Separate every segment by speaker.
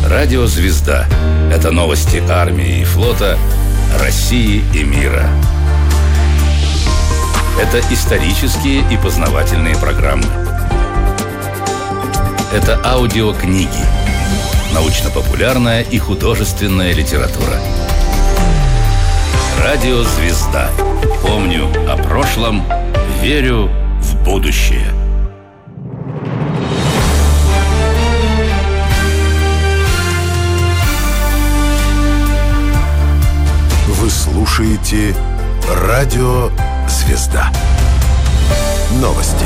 Speaker 1: Радио «Звезда» – это новости армии и флота, России и мира. Это исторические и познавательные программы. Это аудиокниги, научно-популярная и художественная литература. Радио «Звезда». Помню о прошлом, верю в будущее.
Speaker 2: Вы слушаете Радио «Звезда». Новости.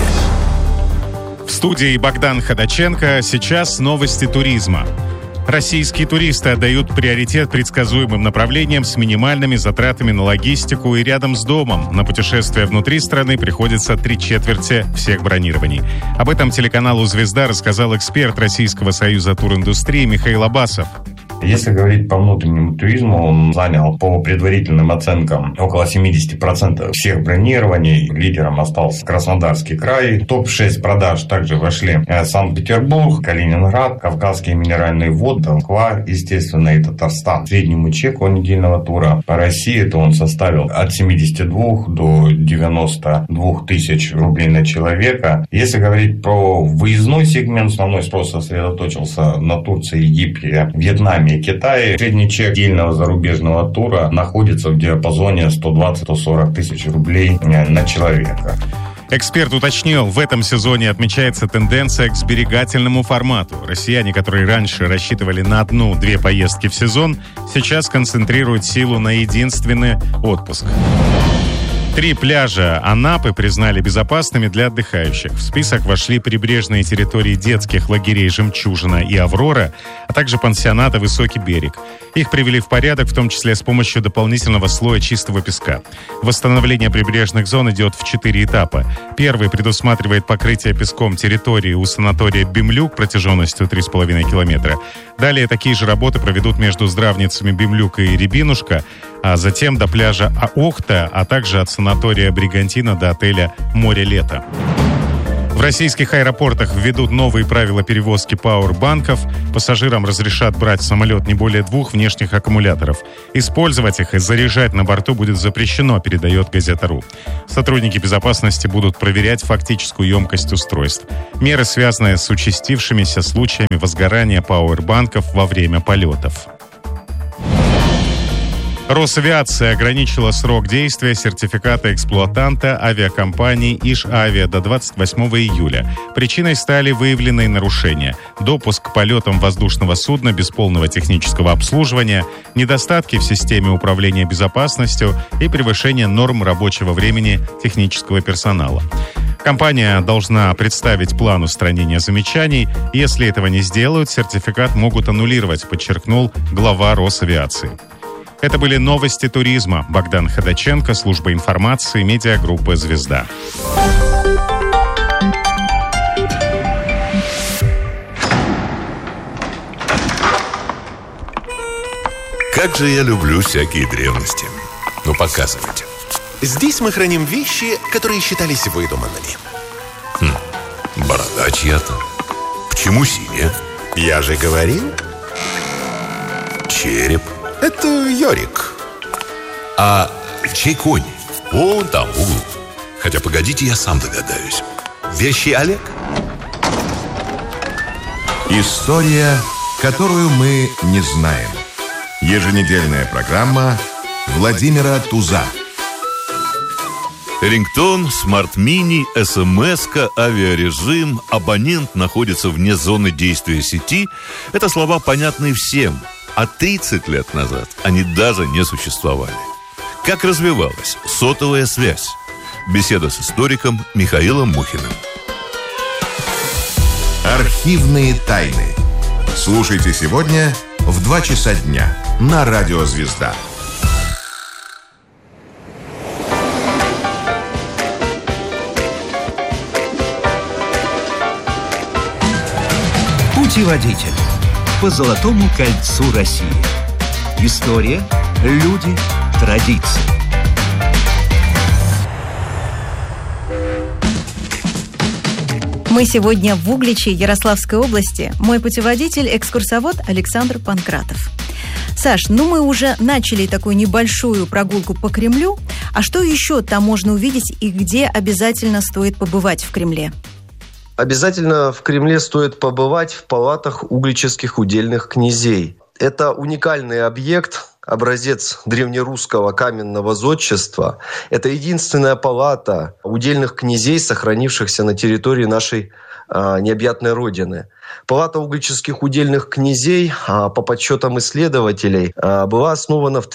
Speaker 3: В студии Богдан Ходаченко. Сейчас новости туризма. Российские туристы отдают приоритет предсказуемым направлениям с минимальными затратами на логистику и рядом с домом. На путешествия внутри страны приходится 3/4 всех бронирований. Об этом телеканалу «Звезда» рассказал эксперт Российского союза туриндустрии Михаил Абасов.
Speaker 4: Если говорить по внутреннему туризму, он занял по предварительным оценкам около 70% всех бронирований. Лидером остался Краснодарский край. В топ-6 продаж также вошли Санкт-Петербург, Калининград, Кавказские минеральные воды, Москва, естественно, и Татарстан. Среднему чеку недельного тура по России то он составил от 72 до 92 тысяч рублей на человека. Если говорить про выездной сегмент, основной спрос сосредоточился на Турции, Египте, Вьетнаме и Китае. Средний чек отдельного зарубежного тура находится в диапазоне 120-140 тысяч рублей на человека.
Speaker 3: Эксперт уточнил, в этом сезоне отмечается тенденция к сберегательному формату. Россияне, которые раньше рассчитывали на 1-2 поездки в сезон, сейчас концентрируют силу на единственный отпуск. 3 пляжа Анапы признали безопасными для отдыхающих. В список вошли прибрежные территории детских лагерей «Жемчужина» и «Аврора», а также пансионата «Высокий берег». Их привели в порядок, в том числе с помощью дополнительного слоя чистого песка. Восстановление прибрежных зон идет в 4 этапа. Первый предусматривает покрытие песком территории у санатория «Бемлюк» протяженностью 3,5 километра. Далее такие же работы проведут между здравницами «Бемлюк» и «Рябинушка», а затем до пляжа Охта, а также от санатория «Бригантина» до отеля «Море лето». В российских аэропортах введут новые правила перевозки пауэрбанков. Пассажирам разрешат брать в самолет не более 2 внешних аккумуляторов. Использовать их и заряжать на борту будет запрещено, передает Газета.ру. Сотрудники безопасности будут проверять фактическую емкость устройств. Меры, связанные с участившимися случаями возгорания пауэрбанков во время полетов. Росавиация ограничила срок действия сертификата эксплуатанта авиакомпании «Иш-Авиа» до 28 июля. Причиной стали выявленные нарушения: допуск к полетам воздушного судна без полного технического обслуживания, недостатки в системе управления безопасностью и превышение норм рабочего времени технического персонала. Компания должна представить план устранения замечаний. Если этого не сделают, сертификат могут аннулировать, подчеркнул глава Росавиации. Это были новости туризма. Богдан Ходаченко, служба информации, медиагруппа «Звезда».
Speaker 2: Как же я люблю всякие древности. Ну, показывайте.
Speaker 5: Здесь мы храним вещи, которые считались выдуманными.
Speaker 2: Борода чья-то. Почему синяя?
Speaker 5: Я же говорил.
Speaker 2: Череп.
Speaker 5: Это Йорик.
Speaker 2: А чей конь? Вон там, в углу. Хотя, погодите, я сам догадаюсь.
Speaker 5: Вещи Олег?
Speaker 6: История, которую мы не знаем. Еженедельная программа Владимира Туза.
Speaker 7: Рингтон, смарт-мини, СМС-ка, авиарежим, абонент находится вне зоны действия сети. Это слова, понятные всем. А 30 лет назад они даже не существовали. Как развивалась сотовая связь? Беседа с историком Михаилом Мухиным.
Speaker 6: Архивные тайны. Слушайте сегодня в 2 часа дня на Радио «Звезда».
Speaker 8: Путеводитель по Золотому кольцу России. История, люди, традиции.
Speaker 9: Мы сегодня в Угличе, Ярославской области. Мой путеводитель, экскурсовод Александр Панкратов. Саш, мы уже начали такую небольшую прогулку по Кремлю. А что еще там можно увидеть и где обязательно стоит побывать в Кремле?
Speaker 10: Обязательно в Кремле стоит побывать в палатах угличских удельных князей. Это уникальный объект, образец древнерусского каменного зодчества. Это единственная палата удельных князей, сохранившихся на территории нашей необъятной родины. Палата угличских удельных князей, по подсчетам исследователей, была основана в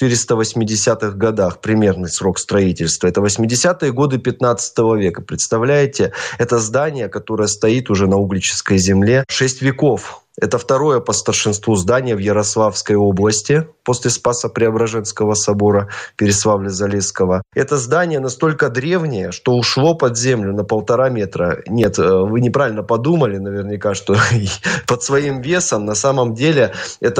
Speaker 10: 1480-х годах, примерный срок строительства. Это 80-е годы 15 века. Представляете, это здание, которое стоит уже на угличской земле 6 веков. Это второе по старшинству здание в Ярославской области после Спасо-Преображенского собора Переславля-Залесского. Это здание настолько древнее, что ушло под землю на 1,5 метра. Нет, вы неправильно подумали наверняка, что под своим весом. На самом деле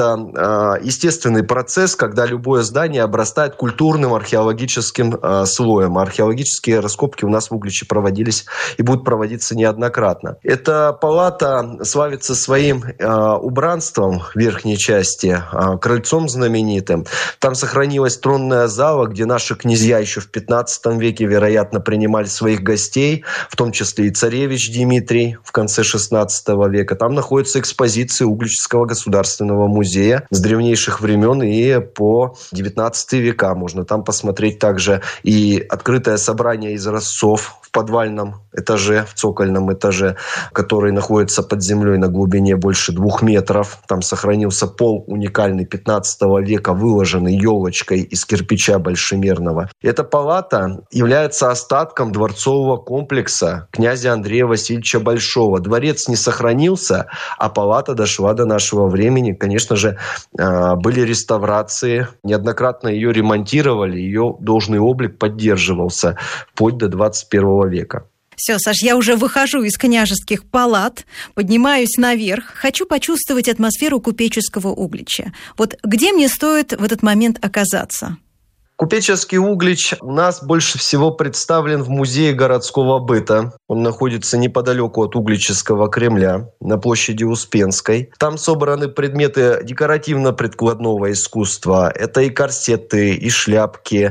Speaker 10: это естественный процесс, когда любое здание обрастает культурным археологическим слоем. Археологические раскопки у нас в Угличе проводились и будут проводиться неоднократно. Эта палата славится своим убранством в верхней части, крыльцом знаменитым. Там сохранилась тронная зала, где наши князья еще в 15 веке, вероятно, принимали своих гостей, в том числе и царевич Дмитрий в конце 16 века. Там находятся экспозиции Угличского государственного музея с древнейших времен и по 19 века. Можно там посмотреть также и открытое собрание изразцов в подвальном этаже, в цокольном этаже, который находится под землей на глубине больше 2 метров. Там сохранился пол уникальный 15 века, выложенный елочкой из кирпича большемерного. Эта палата является остатком дворцового комплекса князя Андрея Васильевича Большого. Дворец не сохранился, а палата дошла до нашего времени. Конечно же, были реставрации, неоднократно ее ремонтировали, ее должный облик поддерживался вплоть до 21 века.
Speaker 9: Все, Саш, я уже выхожу из княжеских палат, поднимаюсь наверх, хочу почувствовать атмосферу купеческого Углича. Вот где мне стоит в этот момент оказаться?
Speaker 10: Купеческий Углич у нас больше всего представлен в музее городского быта. Он находится неподалеку от Угличского Кремля, на площади Успенской. Там собраны предметы декоративно-прикладного искусства. Это и корсеты, и шляпки.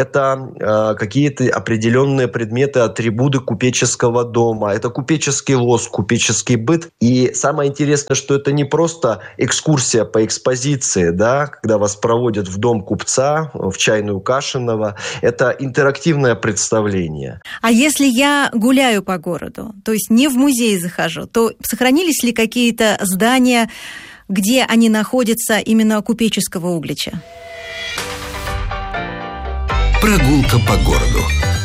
Speaker 10: Это какие-то определенные предметы, атрибуты купеческого дома. Это купеческий лоск, купеческий быт. И самое интересное, что это не просто экскурсия по экспозиции, да, когда вас проводят в дом купца, в чайную Кашинова. Это интерактивное представление.
Speaker 9: А если я гуляю по городу, то есть не в музей захожу, то сохранились ли какие-то здания, где они находятся именно купеческого Углича?
Speaker 6: Прогулка по городу.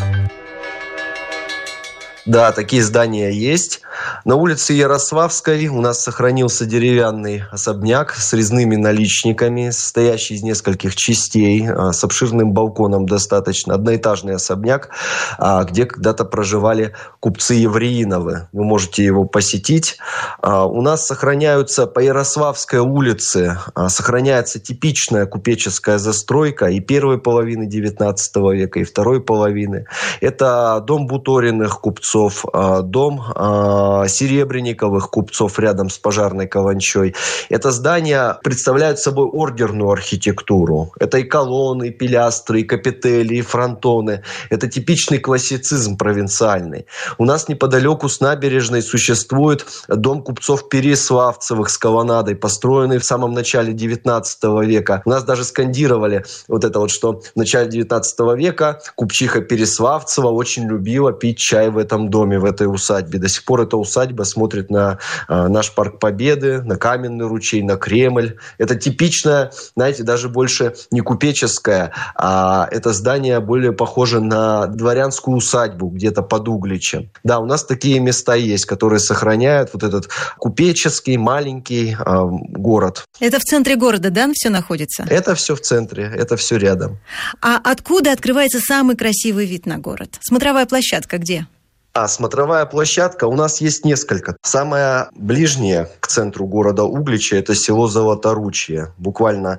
Speaker 10: Да, такие здания есть. На улице Ярославской у нас сохранился деревянный особняк с резными наличниками, состоящий из нескольких частей, с обширным балконом достаточно. Одноэтажный особняк, где когда-то проживали купцы Евреиновы. Вы можете его посетить. У нас сохраняются по Ярославской улице, сохраняется типичная купеческая застройка и первой половины XIX века, и второй половины. Это дом Буториных купцов, дом Серебренниковых купцов рядом с Пожарной каланчой. Это здания представляют собой ордерную архитектуру. Это и колонны, и пилястры, и капители, и фронтоны. Это типичный классицизм провинциальный. У нас неподалеку с набережной существует дом купцов Переславцевых с колоннадой, построенный в самом начале XIX века. У нас даже скандировали вот это вот, что в начале XIX века купчиха Переславцева очень любила пить чай в этом доме, в этой усадьбе. До сих пор эта усадьба смотрит на наш Парк Победы, на Каменный ручей, на Кремль. Это типичное, знаете, даже больше не купеческое, а это здание более похоже на дворянскую усадьбу где-то под Угличем. Да, у нас такие места есть, которые сохраняют вот этот купеческий маленький город.
Speaker 9: Это в центре города, да, все находится?
Speaker 10: Это все в центре, это все рядом.
Speaker 9: А откуда открывается самый красивый вид на город? Смотровая площадка где?
Speaker 10: А смотровая площадка у нас есть несколько. Самая ближняя к центру города Углича – это село Золоторучье. Буквально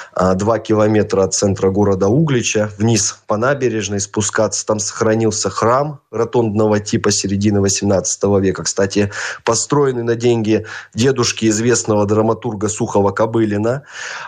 Speaker 10: 2 километра от центра города Углича. Вниз по набережной спускаться. Там сохранился храм ротондного типа середины 18 века. Кстати, построенный на деньги дедушки известного драматурга Сухова-Кобылина.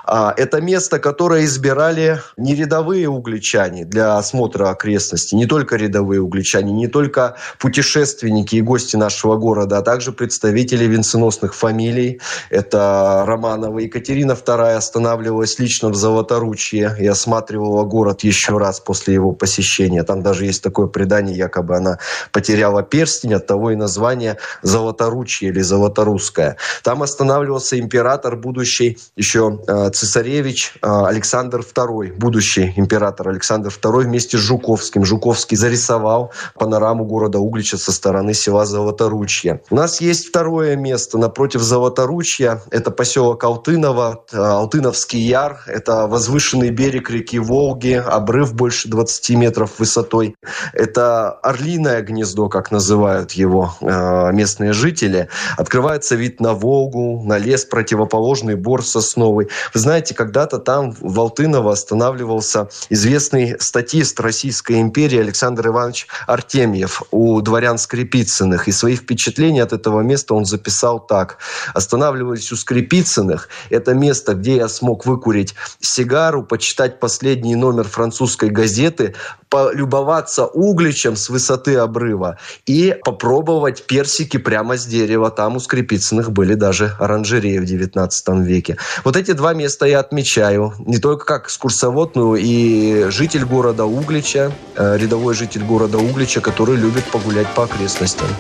Speaker 10: Это место, которое избирали не рядовые угличане для осмотра окрестностей. Не только рядовые угличане, не только путешественники и гости нашего города, а также представители венценосных фамилий. Это Романова. Екатерина II останавливалась лично в Золоторучье и осматривала город еще раз после его посещения. Там даже есть такое предание, якобы она потеряла перстень, оттого и название Золоторучье или Золоторусское. Там останавливался император, будущий еще цесаревич Александр II, будущий император Александр II вместе с Жуковским. Жуковский зарисовал панораму города Углича со стороны села Золоторучье. У нас есть второе место напротив Золоторучья. Это поселок Алтыново, Алтыновский яр. Это возвышенный берег реки Волги, обрыв больше 20 метров высотой. Это Орлиное гнездо, как называют его местные жители. Открывается вид на Волгу, на лес, противоположный бор сосновый. Вы знаете, когда-то там в Алтыново останавливался известный статист Российской империи Александр Иванович Артемьев у дворян Скрипицыных. И свои впечатления от этого места он записал так. Останавливаясь у Скрипицыных, это место, где я смог выкурить сигару, почитать последний номер французской газеты, полюбоваться Угличем с высоты обрыва и попробовать персики прямо с дерева. Там у Скрипицыных были даже оранжереи в 19 веке. Вот эти 2 места я отмечаю. Не только как экскурсовод, но и житель города Углича, рядовой житель города Углича, который любит погулять по окрестностям.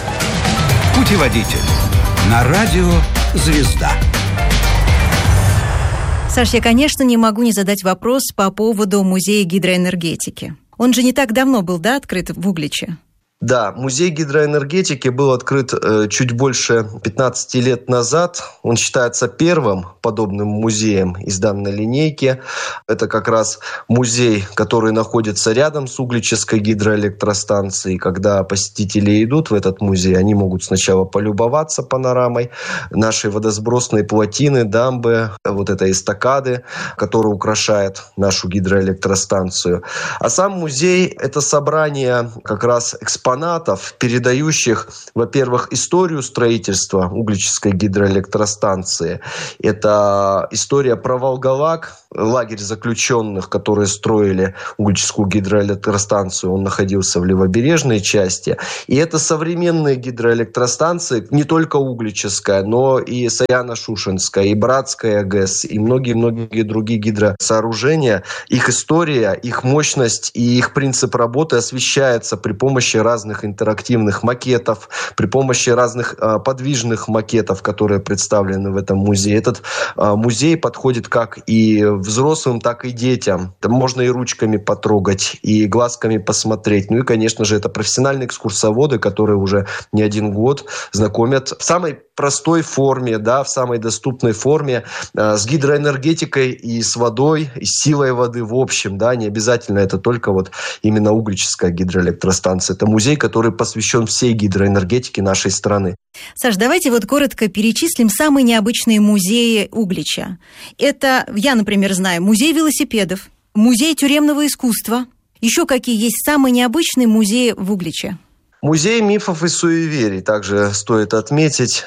Speaker 8: Путеводитель на радио «Звезда».
Speaker 9: Саш, я, конечно, не могу не задать вопрос по поводу музея гидроэнергетики. Он же не так давно был, да, открыт в Угличе?
Speaker 10: Да, музей гидроэнергетики был открыт чуть больше 15 лет назад. Он считается первым подобным музеем из данной линейки. Это как раз музей, который находится рядом с Угличской гидроэлектростанцией. Когда посетители идут в этот музей, они могут сначала полюбоваться панорамой нашей водосбросной плотины, дамбы, вот этой эстакады, которая украшает нашу гидроэлектростанцию. А сам музей – это собрание как раз экспонатов, передающих, во-первых, историю строительства Угличской гидроэлектростанции. Это история про Волголак, лагерь заключенных, которые строили Угличскую гидроэлектростанцию. Он находился в левобережной части. И это современные гидроэлектростанции, не только Угличская, но и Саяно-Шушенская, и Братская ГЭС, и многие-многие другие гидросооружения. Их история, их мощность и их принцип работы освещается при помощи разных интерактивных макетов, при помощи разных подвижных макетов, которые представлены в этом музее. Этот музей подходит как и взрослым, так и детям. Там можно и ручками потрогать, и глазками посмотреть. Ну и, конечно же, это профессиональные экскурсоводы, которые уже не один год знакомят в самой простой форме, да, в самой доступной форме с гидроэнергетикой и с водой, и с силой воды в общем. Да, не обязательно это только вот именно Угличская гидроэлектростанция. Это музей, который посвящен всей гидроэнергетике нашей страны.
Speaker 9: Саш, давайте вот коротко перечислим самые необычные музеи Углича. Это, я, например, знаю, музей велосипедов, музей тюремного искусства. Еще какие есть самые необычные музеи в Угличе?
Speaker 10: Музей мифов и суеверий также стоит отметить.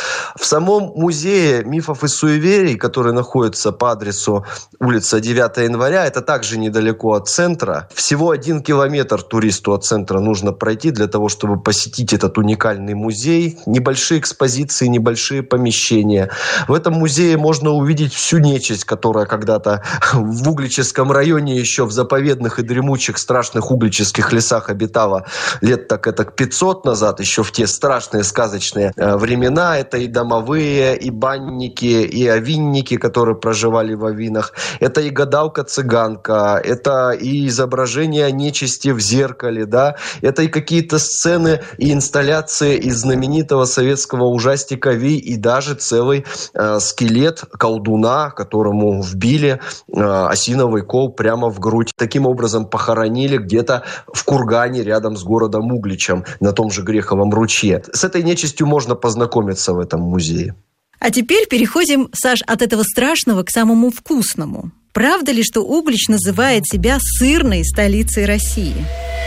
Speaker 10: В самом музее мифов и суеверий, который находится по адресу улица 9 января, это также недалеко от центра. Всего 1 километр туристу от центра нужно пройти для того, чтобы посетить этот уникальный музей. Небольшие экспозиции, небольшие помещения. В этом музее можно увидеть всю нечисть, которая когда-то в Угличском районе еще в заповедных и дремучих страшных угличских лесах обитала лет так это 500 назад, еще в те страшные сказочные времена. Это и домовые, и банники, и овинники, которые проживали в овинах. Это и гадалка-цыганка, это и изображение нечисти в зеркале, да. Это и какие-то сцены и инсталляции из знаменитого советского ужастика «Вий», и даже целый скелет колдуна, которому вбили осиновый кол прямо в грудь. Таким образом похоронили где-то в кургане рядом с городом Угличем. на том же Греховом ручье. С этой нечистью можно познакомиться в этом музее.
Speaker 9: А теперь переходим, Саш, от этого страшного к самому вкусному. Правда ли, что Углич называет себя сырной столицей России?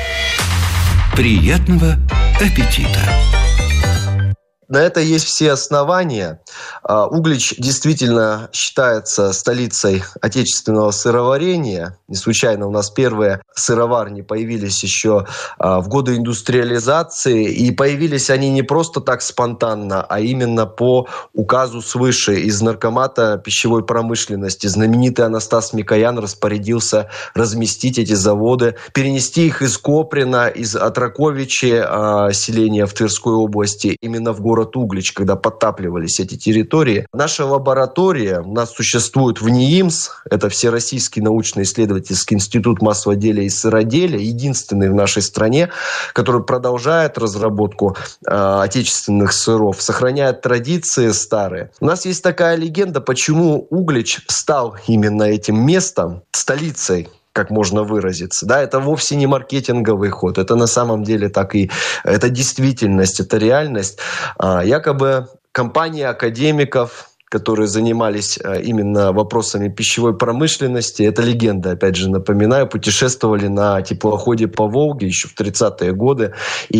Speaker 8: Приятного аппетита!
Speaker 10: На это есть все основания. Углич действительно считается столицей отечественного сыроварения. Не случайно у нас первые сыроварни появились еще в годы индустриализации. И появились они не просто так спонтанно, а именно по указу свыше из Наркомата пищевой промышленности. Знаменитый Анастас Микоян распорядился разместить эти заводы, перенести их из Коприна, из Отраковичи, селения в Тверской области, именно в город Углич, когда подтапливались эти территории. Наша лаборатория у нас существует в НИИМС, это Всероссийский научно-исследовательский институт маслоделия и сыроделия, единственный в нашей стране, который продолжает разработку отечественных сыров, сохраняет традиции старые. У нас есть такая легенда, почему Углич стал именно этим местом, столицей, как можно выразиться. Да, это вовсе не маркетинговый ход. Это на самом деле так и... Это действительность, это реальность. Якобы компания академиков, которые занимались именно вопросами пищевой промышленности. Это легенда, опять же, напоминаю, путешествовали на теплоходе по Волге еще в 30-е годы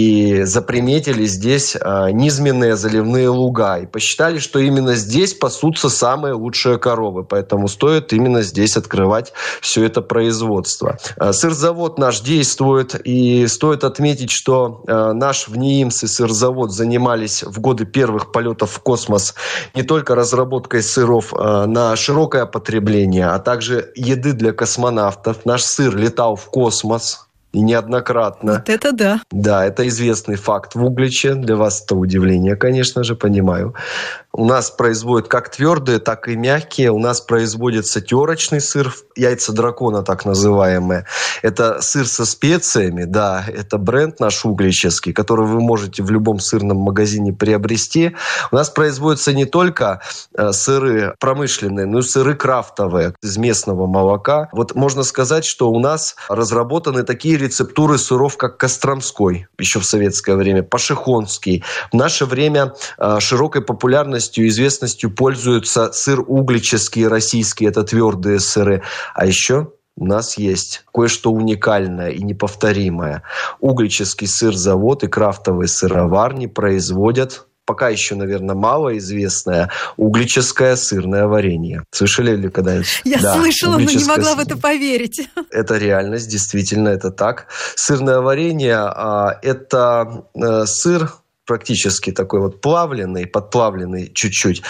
Speaker 10: и заприметили здесь низменные заливные луга. И посчитали, что именно здесь пасутся самые лучшие коровы. Поэтому стоит именно здесь открывать все это производство. Сырзавод наш действует. И стоит отметить, что наш ВНИИМС и сырзавод занимались в годы первых полетов в космос не только разработкой сыров на широкое потребление, а также еды для космонавтов. Наш сыр летал в космос. И неоднократно.
Speaker 9: Вот это да.
Speaker 10: Да, это известный факт в Угличе. Для вас это удивление, конечно же, понимаю. У нас производят как твердые, так и мягкие. У нас производится терочный сыр, яйца дракона так называемые. Это сыр со специями, да, это бренд наш угличевский, который вы можете в любом сырном магазине приобрести. У нас производятся не только сыры промышленные, но и сыры крафтовые из местного молока. Вот можно сказать, что у нас разработаны такие рецептуры сыров, как Костромской, еще в советское время, Пашихонский. В наше время широкой популярностью и известностью пользуются сыр угличевский, российский, это твердые сыры. А еще у нас есть кое-что уникальное и неповторимое. Угличевский сырзавод и крафтовые сыроварни производят пока еще, наверное, малоизвестное угличевское сырное варенье. Слышали ли когда-нибудь?
Speaker 9: Я слышала, но не могла в это поверить.
Speaker 10: Это реальность, действительно, это так. Сырное варенье – это сыр, практически такой вот плавленый, подплавленный чуть-чуть.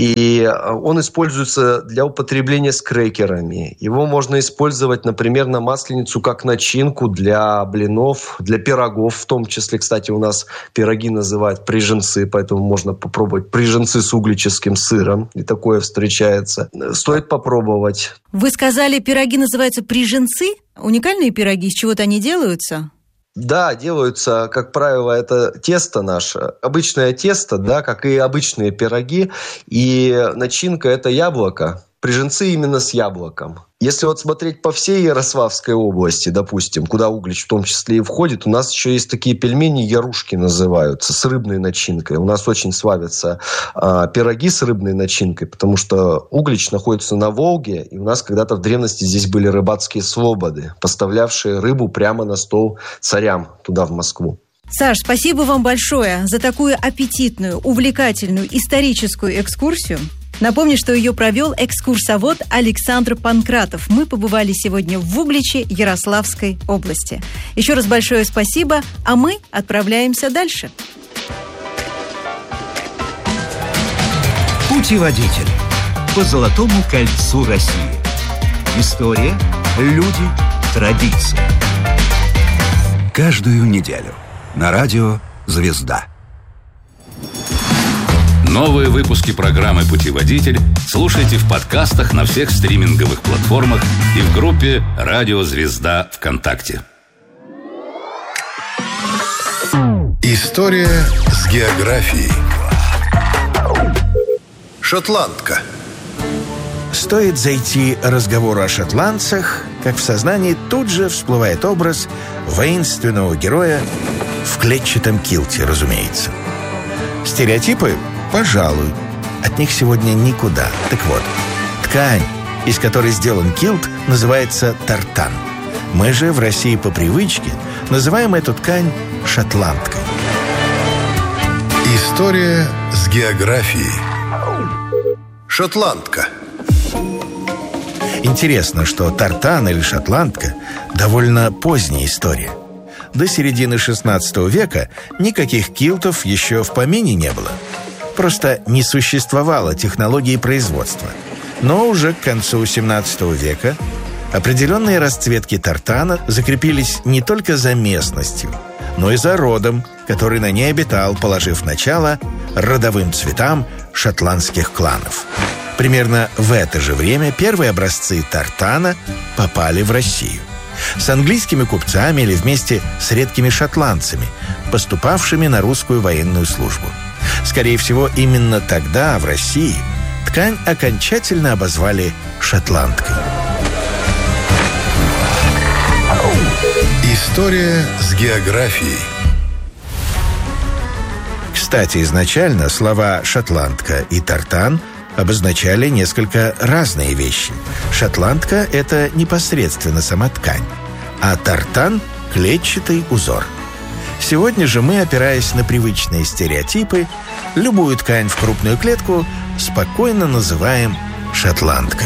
Speaker 10: И он используется для употребления с крекерами. Его можно использовать, например, на масленицу как начинку для блинов, для пирогов. В том числе, кстати, у нас пироги называют приженцы, поэтому можно попробовать приженцы с угличевским сыром. И такое встречается. Стоит попробовать.
Speaker 9: Вы сказали, пироги называются приженцы? Уникальные пироги, из чего-то они делаются?
Speaker 10: Да, делаются, как правило, это тесто наше. Обычное тесто, да, как и обычные пироги. И начинка – это яблоко. Приженцы именно с яблоком. Если вот смотреть по всей Ярославской области, допустим, куда Углич в том числе и входит, у нас еще есть такие пельмени, ярушки называются, с рыбной начинкой. У нас очень славятся пироги с рыбной начинкой, потому что Углич находится на Волге, и у нас когда-то в древности здесь были рыбацкие слободы, поставлявшие рыбу прямо на стол царям туда, в Москву.
Speaker 9: Саш, спасибо вам большое за такую аппетитную, увлекательную историческую экскурсию. Напомню, что ее провел экскурсовод Александр Панкратов. Мы побывали сегодня в Угличе Ярославской области. Еще раз большое спасибо, а мы отправляемся дальше.
Speaker 8: Путеводитель по Золотому кольцу России. История, люди, традиции. Каждую неделю на радио «Звезда».
Speaker 1: Новые выпуски программы «Путеводитель» слушайте в подкастах на всех стриминговых платформах и в группе «Радио Звезда» ВКонтакте.
Speaker 5: История с географией. Шотландка.
Speaker 11: Стоит зайти разговору о шотландцах, как в сознании тут же всплывает образ воинственного героя в клетчатом килте, разумеется. Стереотипы? Пожалуй. От них сегодня никуда. Так вот, ткань, из которой сделан килт, называется тартан. Мы же в России по привычке называем эту ткань шотландкой.
Speaker 12: История с географией. Шотландка.
Speaker 11: Интересно, что тартан или шотландка – довольно поздняя история. До середины XVI века никаких килтов еще в помине не было. Просто не существовало технологии производства. Но уже к концу XVII века определенные расцветки тартана закрепились не только за местностью, но и за родом, который на ней обитал, положив начало родовым цветам шотландских кланов. Примерно в это же время первые образцы тартана попали в Россию. С английскими купцами или вместе с редкими шотландцами, поступавшими на русскую военную службу. Скорее всего, именно тогда в России ткань окончательно обозвали шотландкой.
Speaker 12: История с географией.
Speaker 11: Кстати, изначально слова «шотландка» и «тартан» обозначали несколько разные вещи. Шотландка – это непосредственно сама ткань, а тартан – клетчатый узор. Сегодня же мы, опираясь на привычные стереотипы, любую ткань в крупную клетку спокойно называем шотландкой.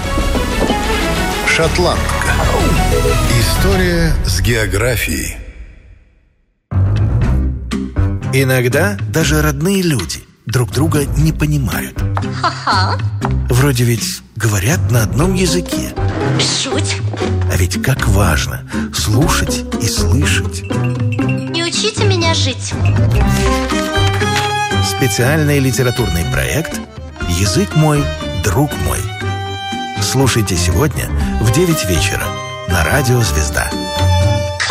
Speaker 12: Шотландка. История с географией.
Speaker 11: Иногда даже родные люди друг друга не понимают.
Speaker 13: Ха-ха.
Speaker 11: Вроде ведь говорят на одном языке.
Speaker 13: Шуть.
Speaker 11: А ведь как важно слушать и слышать.
Speaker 13: Не учите меня жить.
Speaker 11: Специальный литературный проект «Язык мой, друг мой». Слушайте сегодня в 9 вечера на Радио «Звезда».